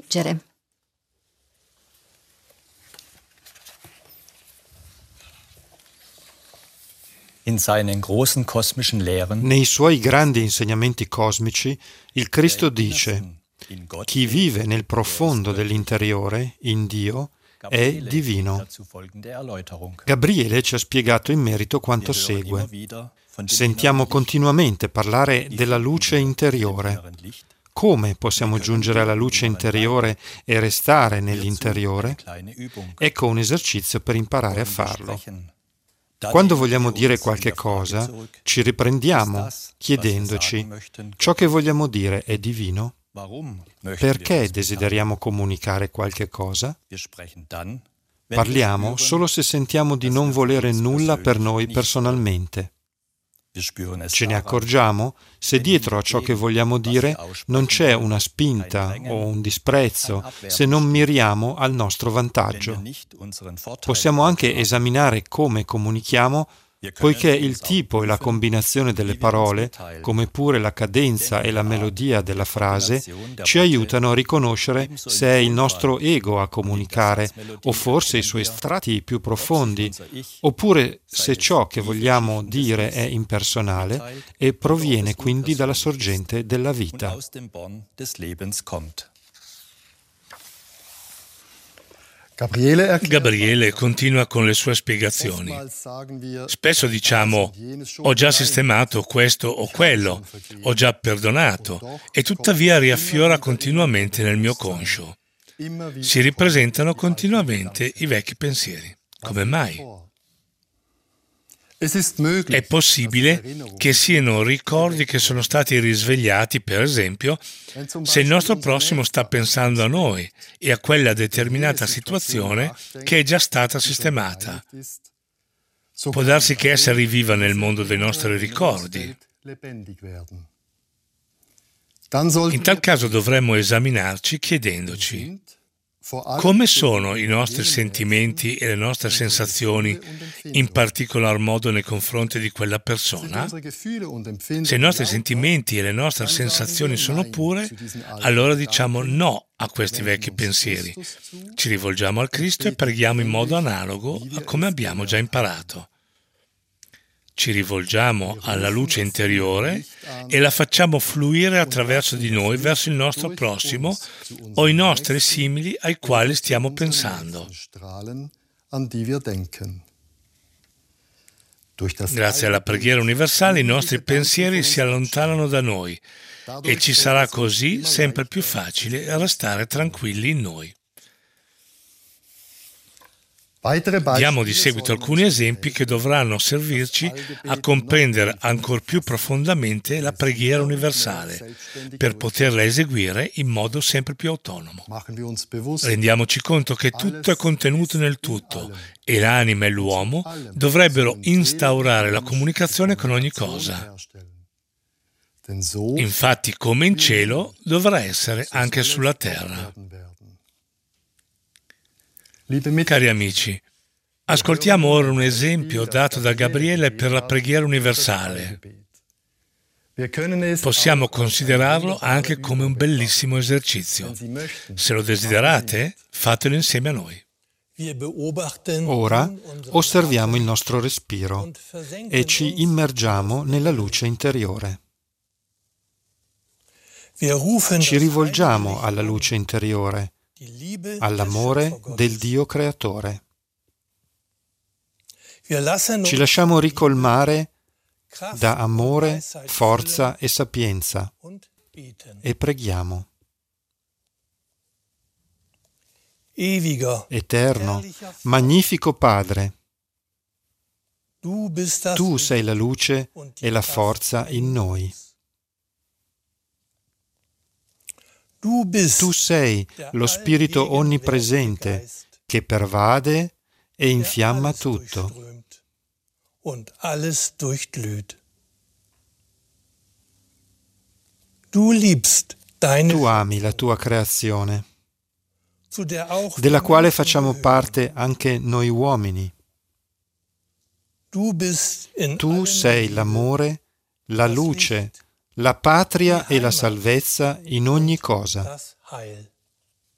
leggere. Nei suoi grandi insegnamenti cosmici, il Cristo dice: chi vive nel profondo dell'interiore, in Dio, è divino. Gabriele ci ha spiegato in merito quanto segue. Sentiamo continuamente parlare della luce interiore. Come possiamo giungere alla luce interiore e restare nell'interiore? Ecco un esercizio per imparare a farlo. Quando vogliamo dire qualche cosa, ci riprendiamo chiedendoci: ciò che vogliamo dire è divino? Perché desideriamo comunicare qualche cosa? Parliamo solo se sentiamo di non volere nulla per noi personalmente. Ce ne accorgiamo se dietro a ciò che vogliamo dire non c'è una spinta o un disprezzo, se non miriamo al nostro vantaggio. Possiamo anche esaminare come comunichiamo, poiché il tipo e la combinazione delle parole, come pure la cadenza e la melodia della frase, ci aiutano a riconoscere se è il nostro ego a comunicare, o forse i suoi strati più profondi, oppure se ciò che vogliamo dire è impersonale e proviene quindi dalla sorgente della vita. Gabriele continua con le sue spiegazioni. Spesso diciamo: ho già sistemato questo o quello, ho già perdonato, e tuttavia riaffiora continuamente nel mio conscio. Si ripresentano continuamente i vecchi pensieri. Come mai? È possibile che siano ricordi che sono stati risvegliati, per esempio, se il nostro prossimo sta pensando a noi e a quella determinata situazione che è già stata sistemata. Può darsi che essa riviva nel mondo dei nostri ricordi. In tal caso dovremmo esaminarci chiedendoci: come sono i nostri sentimenti e le nostre sensazioni, in particolar modo nei confronti di quella persona? Se i nostri sentimenti e le nostre sensazioni sono pure, allora diciamo no a questi vecchi pensieri. Ci rivolgiamo al Cristo e preghiamo in modo analogo a come abbiamo già imparato. Ci rivolgiamo alla luce interiore e la facciamo fluire attraverso di noi verso il nostro prossimo o i nostri simili ai quali stiamo pensando. Grazie alla preghiera universale i nostri pensieri si allontanano da noi e ci sarà così sempre più facile restare tranquilli in noi. Diamo di seguito alcuni esempi che dovranno servirci a comprendere ancor più profondamente la preghiera universale, per poterla eseguire in modo sempre più autonomo. Rendiamoci conto che tutto è contenuto nel tutto e l'anima e l'uomo dovrebbero instaurare la comunicazione con ogni cosa. Infatti, come in cielo, dovrà essere anche sulla terra. Cari amici, ascoltiamo ora un esempio dato da Gabriele per la preghiera universale. Possiamo considerarlo anche come un bellissimo esercizio. Se lo desiderate, fatelo insieme a noi. Ora osserviamo il nostro respiro e ci immergiamo nella luce interiore. Ci rivolgiamo alla luce interiore, all'amore del Dio creatore. Ci lasciamo ricolmare da amore, forza e sapienza e preghiamo. Eterno, magnifico Padre, tu sei la luce e la forza in noi. Tu sei lo Spirito onnipresente che pervade e infiamma tutto. Tu ami la tua creazione, della quale facciamo parte anche noi uomini. Tu sei l'amore, la luce, la patria e la salvezza in ogni cosa.